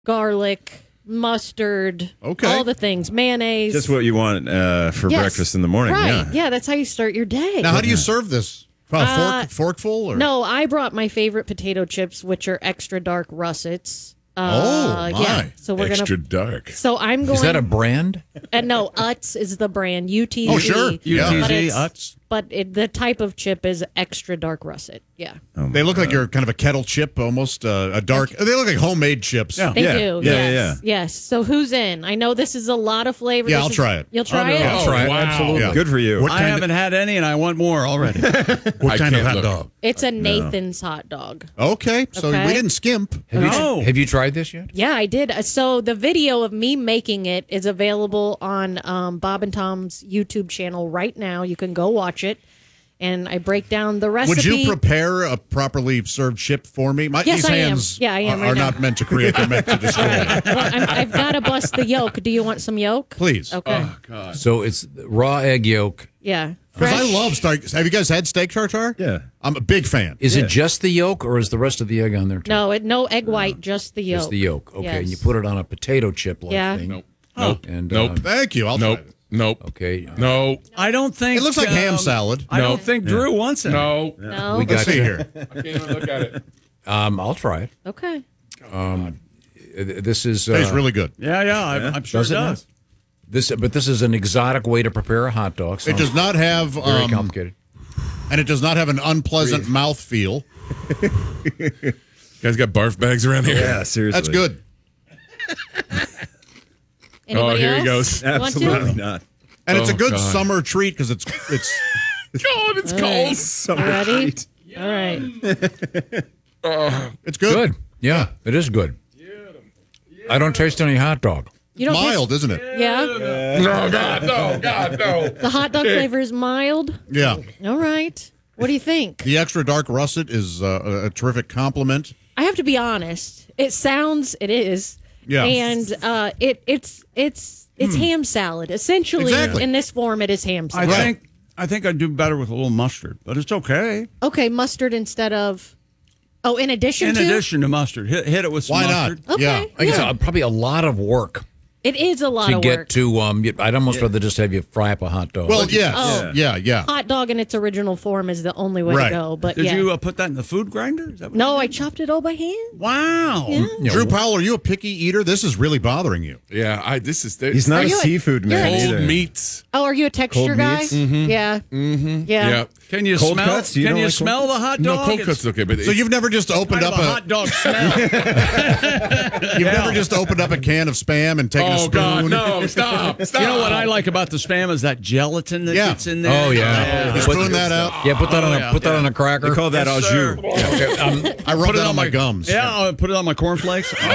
garlic, mustard, all the things, mayonnaise. Just what you want for breakfast in the morning. Right. Yeah, that's how you start your day. Now, how do you serve this? Forkful? Or? No, I brought my favorite potato chips, which are extra dark russets. My. Yeah. So we're Extra dark. So I'm going. Is that a brand? No, Utz is the brand. UTZ. Oh, sure. UTZ, Utz. But the type of chip is extra dark russet. Yeah. They look like you're kind of a kettle chip, almost a dark. They look like homemade chips. They do. Yes. So who's in? I know this is a lot of flavor. Yeah, I'll try it. You'll try it? I'll try it. Wow. Absolutely. Yeah. Good for you. I haven't had any, and I want more already. What kind of hot dog? It's a Nathan's hot dog. Okay, so Okay. we didn't skimp. Have you tried this yet? Yeah, I did. So the video of me making it is available on Bob and Tom's YouTube channel right now. You can go watch it. And I break down the recipe. Would you prepare a properly served chip for me? Yes, these I am. hands Yeah, I am are right now. not meant to create. They're meant to destroy. Well, I've got to bust the yolk. Do you want some yolk? Please. Okay. Oh, God. So it's raw egg yolk. Yeah. Because I Fresh. love steak. Have you guys had steak tartare? Yeah. I'm a big fan. Is it just the yolk, or is the rest of the egg on there too? No egg white, just the yolk. Just the yolk. Okay, Yes. and you put it on a potato chip-like thing. Nope. And, Nope. Thank you. I'll try Nope. it. Nope. Okay. No. I don't think It looks like ham salad. I don't think Drew wants it. No. No. We Let's got see you. here. I can't even look at it. I'll try it. Okay. This is Tastes really good. Yeah, I'm sure Does it it does. but this is an exotic way to prepare a hot dog. It does not have very complicated. and it does not have an unpleasant mouth feel. You guys got barf bags around here? Yeah, seriously. That's good. Anybody here he else? goes. Want to? Absolutely not. And it's a Oh, good God. summer treat because it's God, it's All cold. right. Summer Ready? treat. All right. it's good. Good. Yeah, it is good. I don't taste any hot dog. You don't Mild, isn't it? Yeah. No, God, no, God, no. The hot dog flavor is mild. Yeah. All right. What do you think? The extra dark russet is a terrific compliment. I have to be honest. It is. Yeah. And it's ham salad. Essentially, Exactly. in this form, it is ham I salad. think I'd do better with a little mustard, but it's okay. Okay, mustard instead of. Oh, in addition In to. addition to mustard, hit it with some Why mustard. not? Okay. Yeah. I think it's probably a lot of work It is a lot to of get work. to. I'd almost rather just have you fry up a hot dog. Well, yes. Oh. Yeah. Hot dog in its original form is the only way Right. to go. But Did yeah. you put that in the food grinder? Is that what No, you I did? chopped it all by hand. Wow. You know, Drew Powell, are you a picky eater? This is really bothering you. Yeah, this is He's not Are a you a- seafood man cold either. meats. Oh, are you a texture Cold guy? meats? Yeah. Mm-hmm. Yeah. Yeah. Can you Cold smell? cuts? You Can don't you like cold smell the hot dog? No, cold It's cuts okay, but So you've never just opened kind up of a hot dog smell. you've never just opened up a can of Spam and taken a Oh spoon. God, no! Stop! Stop! You know what I like about the Spam is that gelatin that Yeah. gets in there. Oh yeah. You spoon that out. Yeah, put that on a cracker. They call that au sir. jus. I rub Put it that on my gums. Yeah, I'll put it on my cornflakes. Oh,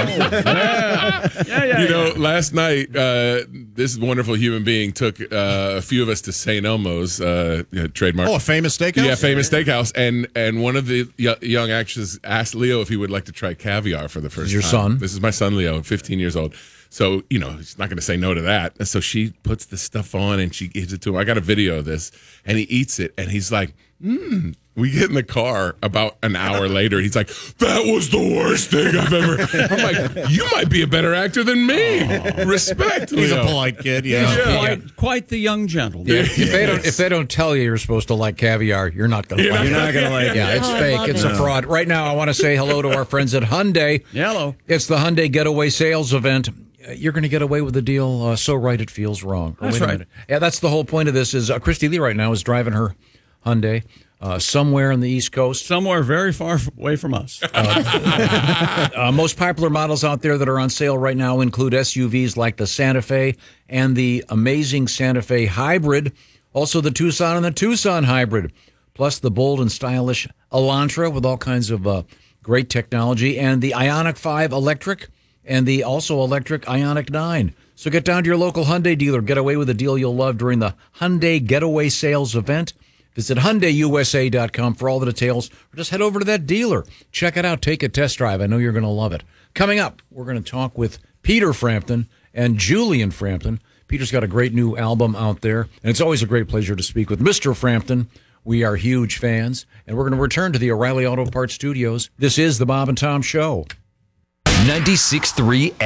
yeah. You know, last night, this wonderful human being took a few of us to St. Elmo's trademark. Oh, a famous steakhouse? Yeah, famous steakhouse, and one of the young actors asked Leo if he would like to try caviar for the first time. Your son? This is my son, Leo, 15 years old. So, he's not going to say no to that. And so she puts the stuff on and she gives it to him. I got a video of this, and he eats it, and he's like, We get in the car about an hour later. He's like, that was the worst thing I've ever. I'm like, you might be a better actor than me. Respect, He's Leo. a polite kid. Yeah. Quite the young gentleman. Yeah, if they don't tell you you're supposed to like caviar, you're not going to like it. You're not going to like it. Yeah, it's fake. It's a fraud. Right now, I want to say hello to our friends at Hyundai. Hello. It's the Hyundai Getaway Sales Event. You're going to get away with a deal so right it feels wrong. That's Wait a right. minute. Yeah, that's the whole point of this. Is Christy Lee right now is driving her Hyundai somewhere on the East Coast. Somewhere very far away from us. Most popular models out there that are on sale right now include SUVs like the Santa Fe and the amazing Santa Fe Hybrid, also the Tucson and the Tucson Hybrid, plus the bold and stylish Elantra with all kinds of great technology, and the Ioniq 5 Electric and the also electric Ioniq 9. So get down to your local Hyundai dealer. Get away with a deal you'll love during the Hyundai Getaway Sales Event. Visit HyundaiUSA.com for all the details, or just head over to that dealer. Check it out. Take a test drive. I know you're going to love it. Coming up, we're going to talk with Peter Frampton and Julian Frampton. Peter's got a great new album out there, and it's always a great pleasure to speak with Mr. Frampton. We are huge fans, and we're going to return to the O'Reilly Auto Parts Studios. This is the Bob and Tom Show. 96.3